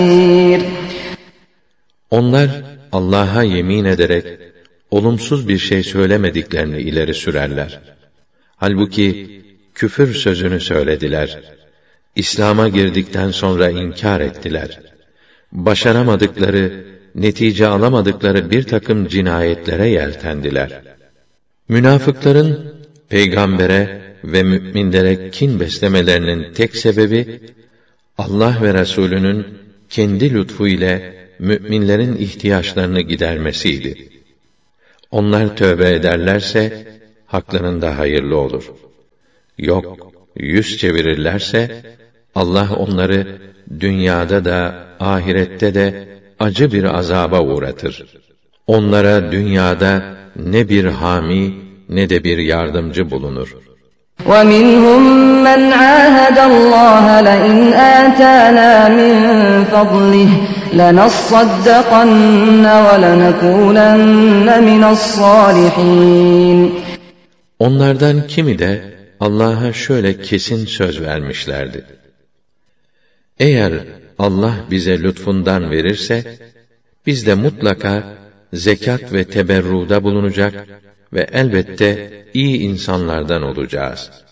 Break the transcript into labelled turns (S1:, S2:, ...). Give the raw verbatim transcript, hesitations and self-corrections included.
S1: Onlar Allah'a yemin ederek olumsuz bir şey söylemediklerini ileri sürerler. Halbuki küfür sözünü söylediler. İslam'a girdikten sonra inkar ettiler. Başaramadıkları, netice alamadıkları bir takım cinayetlere yeltendiler. Münafıkların peygambere ve müminlere kin beslemelerinin tek sebebi, Allah ve Resulünün kendi lütfu ile müminlerin ihtiyaçlarını gidermesiydi. Onlar tövbe ederlerse, haklarında hayırlı olur. Yok, yüz çevirirlerse, Allah onları dünyada da, ahirette de acı bir azaba uğratır. Onlara dünyada ne bir hami, ne de bir yardımcı bulunur.
S2: وَمِنْهُمْ مَنْ عَاهَدَ اللّٰهَ لَئِنْ آتَانَا مِنْ فَضْلِهِ لَنَصَّدَّقَنَّ وَلَنَكُونَنَّ مِنَ الصَّالِحِينَ.
S1: Onlardan kimi de Allah'a şöyle kesin söz vermişlerdi. Eğer Allah bize lütfundan verirse, biz de mutlaka zekat ve teberruda bulunacak ve elbette iyi insanlardan olacağız.